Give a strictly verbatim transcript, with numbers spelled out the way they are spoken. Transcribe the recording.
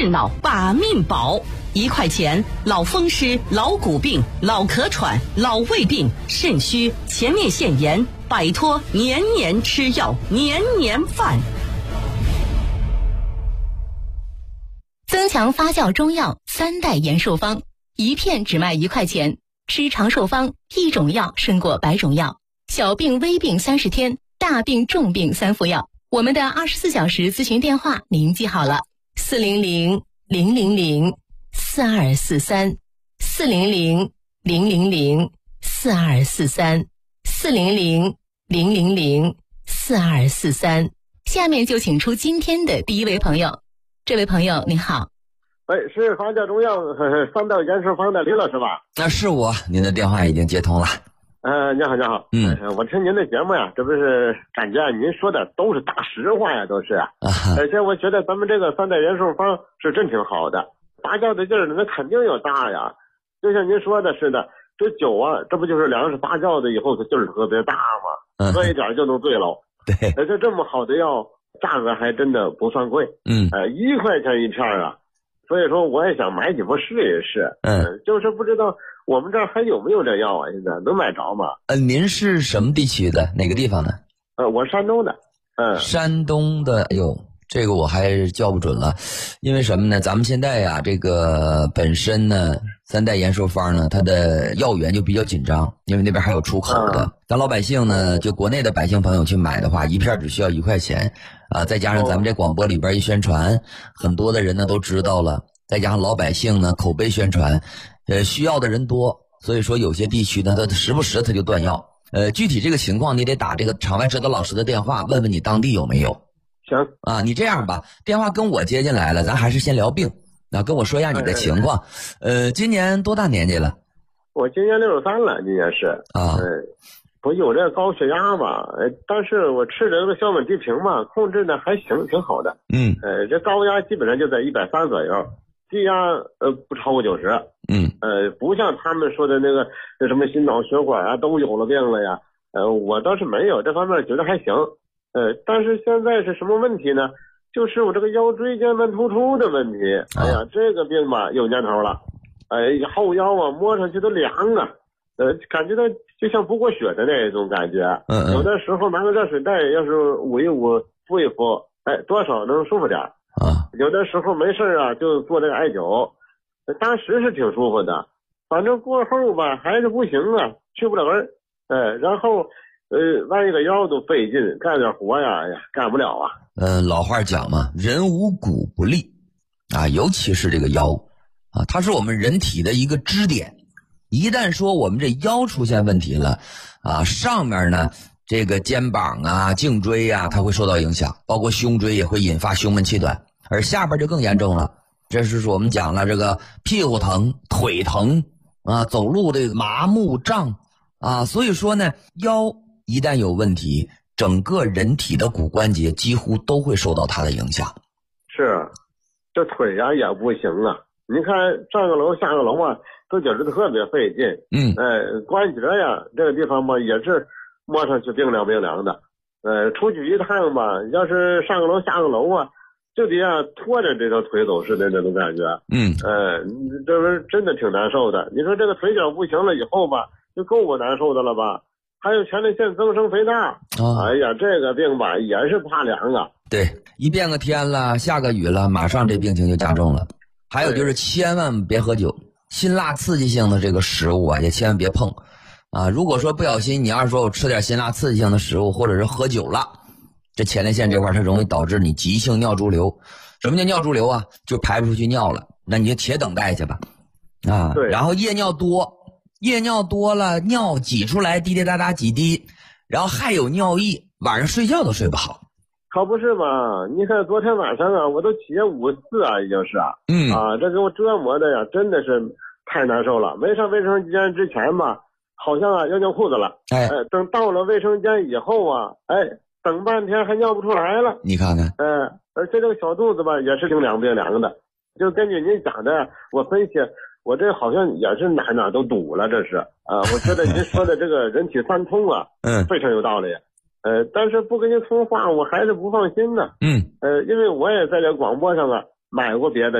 智脑把命保。一块钱，老风湿、老骨病、老咳喘、老胃病、肾虚、前列腺炎，摆脱年年吃药、年年犯。 增强发酵中药三代延寿方，一片只卖一块钱。吃长寿方，一种药胜过百种药。小病微病三十天，大病重病三副药。我们的二十四小时咨询电话您记好了：四零零零零零四二四三，四零零零零零四二四三，四零零零零零四二四三。下面就请出今天的第一位朋友。这位朋友您好。 喂，是发酵中药三代延寿方的李老师吧？ 那是我，您的电话已经接通了。 呃，你好，你好。 嗯、 呃，我听您的节目呀，这不是感觉您说的都是大实话呀，都是。啊、而且我觉得咱们这个三代延寿方是真挺好的，发酵的劲儿呢，那肯定要大呀。就像您说的似的，这酒啊，这不就是粮食发酵的以后它劲儿特别大吗？喝一点就能醉了。 对。 而且这么好的药，价格还真的不算贵。 嗯。 呃，一块钱一片啊。所以说我也想买几副试一试， 嗯， 就是不知道我们这儿还有没有这药啊？现在能买着吗？ 呃，您是什么地区的？哪个地方的？ 呃，我是山东的，嗯， 山东的，哎呦，这个我还叫不准了，因为什么呢？咱们现在呀，这个本身呢，三代延寿方呢，它的药源就比较紧张，因为那边还有出口的。嗯、咱老百姓呢，就国内的百姓朋友去买的话，一片只需要一块钱。啊，再加上咱们这广播里边一宣传，很多的人呢都知道了，再加上老百姓呢口碑宣传，呃，需要的人多，所以说有些地区呢，他时不时他就断药。呃，具体这个情况你得打这个场外指导老师的电话，问问你当地有没有。 行啊，你这样吧，电话跟我接进来了，咱还是先聊病，那、啊、跟我说一下你的情况。呃，今年多大年纪了？ 我今年六十三了，今年是啊。 嗯，我有这高血压嘛，呃，但是我吃的这个硝苯地平嘛，控制的还行，挺好的。 嗯， 呃，这高压基本上就在一百三左右，低压呃不超过九十。 嗯， 呃，不像他们说的那个那什么心脑血管啊都有了病了呀，呃，我倒是没有，这方面觉得还行。呃，但是现在是什么问题呢？就是我这个腰椎间盘突出的问题。哎呀，这个病吧有年头了，哎、呃，后腰啊摸上去都凉啊。呃，感觉到就像不过血的那种感觉， 嗯嗯， 有的时候拿个热水袋，要是捂一捂、敷一敷，哎，多少能舒服点啊。 有的时候没事啊，就做这个艾灸，当时是挺舒服的，反正过后吧还是不行啊，去不了根儿，哎，然后呃弯一个腰都费劲，干点活呀，哎呀，干不了啊。 嗯、呃，老话讲嘛，人无骨不立啊，尤其是这个腰啊，它是我们人体的一个支点。一旦说我们这腰出现问题了啊，上面呢这个肩膀啊、颈椎啊，它会受到影响，包括胸椎也会引发胸闷气短，而下边就更严重了。这是说我们讲了这个屁股疼、腿疼啊，走路这个麻木胀啊，所以说呢，腰一旦有问题，整个人体的骨关节几乎都会受到它的影响。 是，这腿呀、啊、也不行啊，你看上个楼下个楼啊。都觉得特别费劲， 嗯， 呃，关节呀，这个地方吧，也是摸上去冰凉冰凉的，呃，出去一趟吧，要是上个楼下个楼啊，就得啊拖着这条腿走似的那种感觉， 嗯， 呃，这不是真的挺难受的。你说这个腿脚不行了以后吧，就够不难受的了吧？还有前列腺增生肥大，哦、哎呀，这个病吧也是怕凉啊。 对，一变个天了，下个雨了，马上这病情就加重了。还有就是千万别喝酒。辛辣刺激性的这个食物啊，也千万别碰啊！如果说不小心，你要是说我吃点辛辣刺激性的食物，或者是喝酒了，这前列腺这块它容易导致你急性尿潴留。什么叫尿潴留啊？就排不出去尿了，那你就且等待去吧啊！ 对。 然后夜尿多，夜尿多了，尿挤出来滴滴答答几滴，然后还有尿意，晚上睡觉都睡不好。 可不是嘛？你看昨天晚上啊，我都起夜五次啊，已经是啊， 嗯啊，这给我折磨的呀，真的是太难受了。没上卫生间之前吧，好像啊要尿裤子了， 哎， 呃，等到了卫生间以后啊，哎，等半天还尿不出来了。 你看看， 呃，而且这个小肚子吧也是挺凉冰凉的。就根据您讲的，我分析，我这好像也是哪哪都堵了，这是啊、呃，我觉得您说的这个人体三通啊， 嗯， 非常有道理。呃，但是不跟您通话，我还是不放心呢。 嗯， 呃，因为我也在这广播上啊买过别的。